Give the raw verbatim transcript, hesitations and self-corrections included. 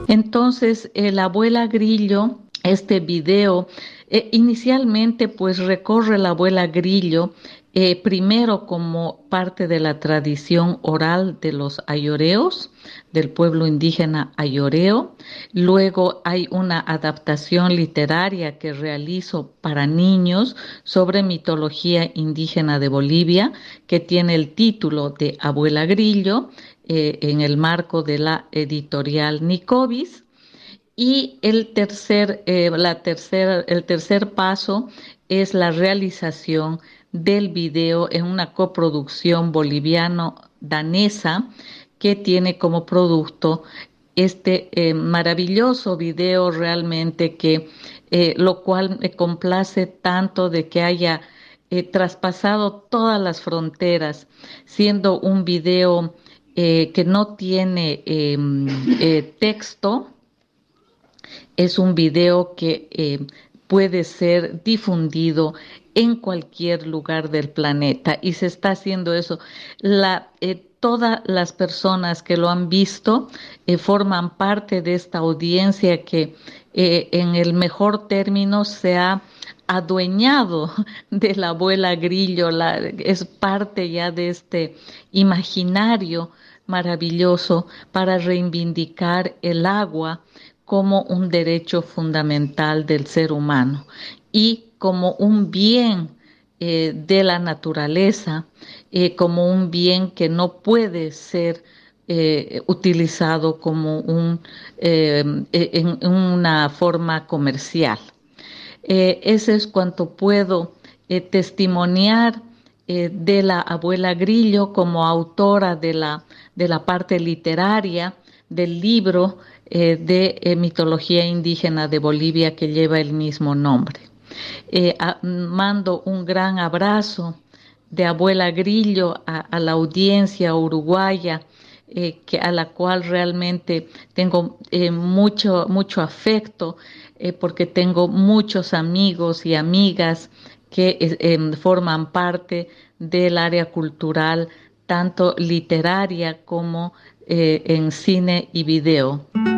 Entonces, eh, la abuela Grillo, este video, eh, inicialmente pues recorre la abuela Grillo, eh, primero como parte de la tradición oral de los ayoreos, del pueblo indígena ayoreo. Luego hay una adaptación literaria que realizo para niños sobre mitología indígena de Bolivia, que tiene el título de Abuela Grillo, eh, en el marco de la editorial Nicovis. Y el tercer, eh, la tercera, el tercer paso es la realización del video en una coproducción boliviano-danesa que tiene como producto este eh, maravilloso video realmente que eh, lo cual me complace tanto de que haya eh, traspasado todas las fronteras, siendo un video eh, que no tiene eh, eh, texto. Es un video que eh, puede ser difundido en cualquier lugar del planeta y se está haciendo eso. La, eh, todas las personas que lo han visto eh, forman parte de esta audiencia que eh, en el mejor término se ha adueñado de la abuela Grillo, la, es parte ya de este imaginario maravilloso para reivindicar el agua como un derecho fundamental del ser humano y como un bien eh, de la naturaleza, eh, como un bien que no puede ser eh, utilizado como un, eh, en, en una forma comercial. Eh, eso es cuanto puedo eh, testimoniar eh, de la abuela Grillo como autora de la, de la parte literaria del libro eh, de eh, mitología indígena de Bolivia que lleva el mismo nombre. Eh, a, mando un gran abrazo de abuela Grillo a, a la audiencia uruguaya, eh, que, a la cual realmente tengo eh, mucho, mucho afecto, eh, porque tengo muchos amigos y amigas que eh, forman parte del área cultural, tanto literaria como eh, en cine y video.